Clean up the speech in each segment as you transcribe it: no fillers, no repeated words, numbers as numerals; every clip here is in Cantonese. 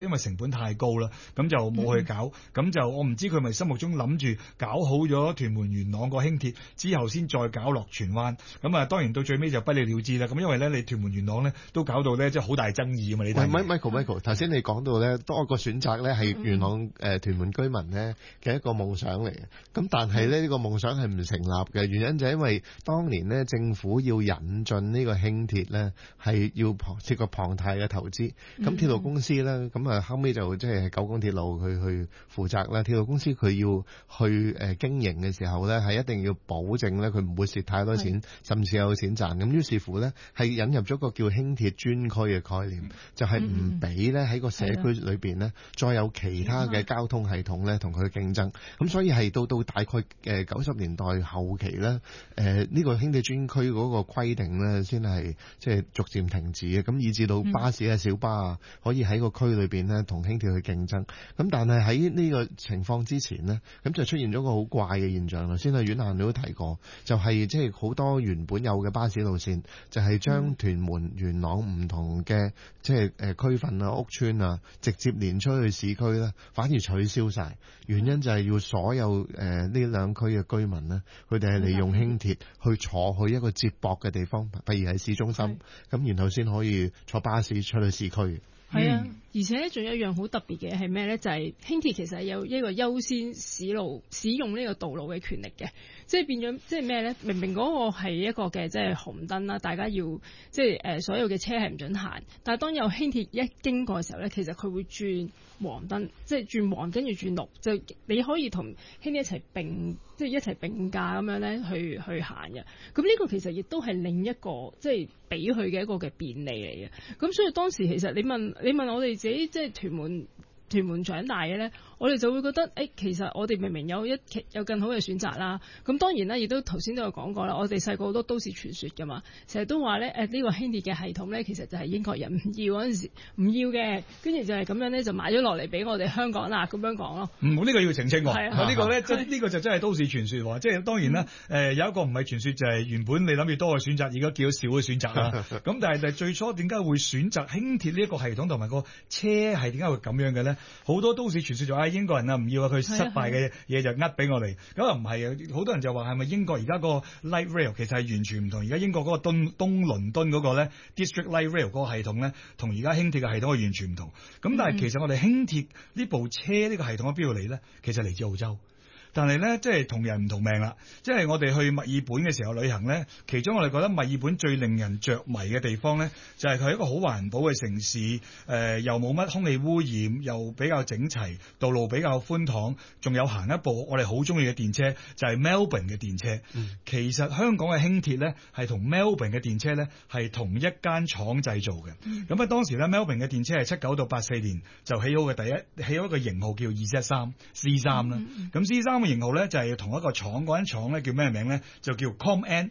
因為成本太高啦，咁就冇去搞，咁就我唔知佢咪心目中諗住搞好咗屯門元朗個輕鐵之後先再搞落荃灣，咁啊當然到最尾就不了了之啦。咁因為咧你屯門元朗咧都搞到咧即係好大爭議啊嘛，你睇。 Michael，頭先你講到咧多個選擇咧係元朗屯門居民咧嘅一個夢想嚟嘅，咁但係咧呢個夢想係唔成立嘅，原因就係因為當年咧政府要引進呢個輕鐵咧係要涉及龐大嘅投資，咁鐵路公司咧咁後尾就即係九廣鐵路去負責啦。鐵路公司佢要去經營嘅時候咧，係一定要保證咧佢唔會蝕太多錢，甚至有錢賺。咁於是乎咧，係引入咗個叫輕鐵專區嘅概念，就係唔俾咧喺個社區裏邊咧再有其他嘅交通系統咧同佢競爭。咁所以係到大概90年代後期咧，呢個輕鐵專區嗰個規定咧先係即係逐漸停止嘅。咁以至到巴士啊、小巴啊可以喺個區裏邊咧同輕鐵去競爭。咁但係喺呢個情況之前呢，咁就出現咗個好怪嘅現象啦。先係阮限你都提過，就係即係好多原本有嘅巴士路線，就係將屯門、元朗唔同嘅即係區份啊、屋邨啊，直接連出去市區咧，反而取消晒。原因就係要所有呢兩區嘅居民呢，佢哋係利用輕鐵去坐去一個接駁嘅地方，譬如喺市中心，咁然後先可以坐巴士出去市區。 係啊，而且咧仲有一樣好特別嘅係咩咧？就係輕鐵其實係有一個優先使用呢個道路嘅權力嘅，即係變咗即係咩咧？明明嗰個係一個嘅即係紅燈啦，大家要即係所有嘅車係唔準行，但係當有輕鐵一經過嘅時候咧，其實佢會轉黃燈，即係轉黃跟住轉綠，就你可以同輕鐵一齊即係一齊並駕咁樣咧去行嘅。咁呢個其實亦都係另一個即係俾佢嘅一個嘅便利嚟嘅。咁所以當時其實你問我哋自己即係屯門長大嘅咧，我哋就會覺得其實我哋明明有更好嘅選擇啦。咁當然啦，亦都頭先都有講過啦。我哋細個好多都市傳說㗎嘛，成日都話咧呢個輕鐵嘅系統咧，其實就係英國人唔要嗰陣時唔要嘅，跟住就係咁樣咧就買咗落嚟俾我哋香港啦，咁樣講咯。 呢個要澄清喎。呢個咧呢個就真係都市傳說喎。即係當然啦，有一個唔係傳說就係原本你諗住多嘅選擇，而家叫咗少嘅選擇啦。咁但係最初點解會選擇輕鐵呢一個系統同埋個車係點解會咁樣嘅咧？好多都市傳說就英國人啊唔要啊，佢失敗嘅嘢就呃俾我哋。咁啊唔係啊，好多人就話係咪英國而家個 light rail 其實係完全唔同。而家英國嗰個東倫敦嗰個咧 district light rail 嗰個系統咧，同而家輕鐵嘅系統係完全唔同。咁但係其實我哋輕鐵呢部車呢個系統喺邊度嚟咧？其實嚟自澳洲。但係咧，即係同人唔同命啦。即係我哋去墨爾本嘅時候旅行咧，其中我哋覺得墨爾本最令人着迷嘅地方咧，就係佢係一個好環保嘅城市，又冇乜空氣污染，又比較整齊，道路比較寬敞，仲有行一部我哋好中意嘅電車，就係 Melbourne 嘅電車。其實香港嘅輕鐵咧，係同 Melbourne 嘅電車咧係同一間廠製造嘅。咁當時咧 Melbourne 嘅電車係79到84年就起好嘅起好一個型號叫213 C3 啦。咁 C3嘅型號咧就係同一個廠，嗰間廠咧叫咩名咧？就叫 ComEng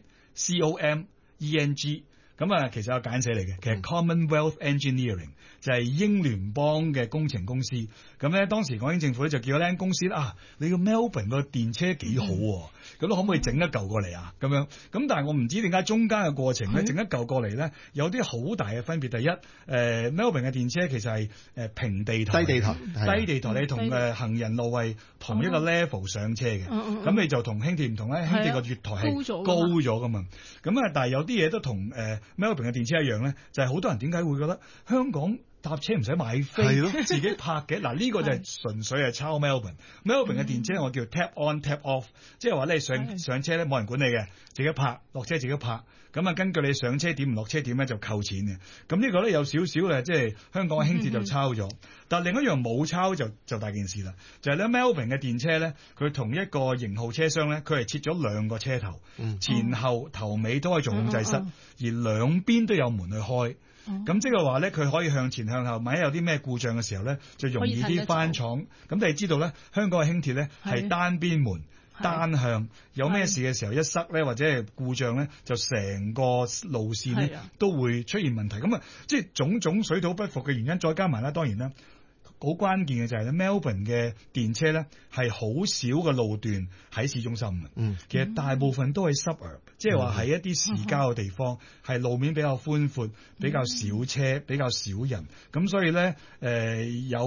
COMENG。咁其實有簡寫嚟嘅，其實 Commonwealth Engineering 就係英聯邦嘅工程公司。咁咧當時港英政府咧就叫咗呢間公司你個 Melbourne 個電車幾好喎，咁可唔可以整一嚿過嚟啊？咁樣咁但係我唔知點解中間嘅過程咧整一嚿過嚟咧有啲好大嘅分別。第一Melbourne 嘅電車其實係平地台、低地台，你同行人路係同一個 level 上車嘅。咁你就同輕鐵唔同咧，輕鐵個月台係高咗噶嘛。咁但係有啲嘢都同Melbourne 嘅電車一樣咧，就係好多人點解會覺得香港搭車唔使買飛，自己泊嘅。嗱呢個就係純粹係抄 Melbourne 嘅電車，我叫 tap on tap off， 即係話你上車咧冇人管你嘅，自己泊，落車自己泊。咁根據你上車點唔落車點咧就扣錢嘅。咁呢個咧有少少咧，即係香港嘅輕鐵就抄咗。但另一樣冇抄就大件事啦，就係咧 Melbourne 嘅電車咧，佢同一個型號車廂咧，佢係設咗兩個車頭，前後頭尾都係做控制室，而兩邊都有門去開。咁即係話咧，佢可以向前向後，萬一有啲咩故障嘅時候咧，就容易啲翻廠。咁你知道咧，香港嘅輕鐵咧係單邊門。單向有咩事嘅時候一塞咧，或者係故障咧，就成個路線咧都會出現問題。咁即係種種水土不服嘅原因，再加埋啦，當然啦，好關鍵嘅就係咧 Melbourne 嘅電車咧係好少嘅路段喺市中心嘅。其實大部分都係 suburb， 即係話喺一啲市郊嘅地方，係路面比較寬闊，比較少車，比較少人。咁所以咧有